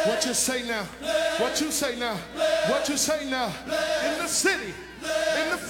What you say now? What you say now? What you say now? In the city, in the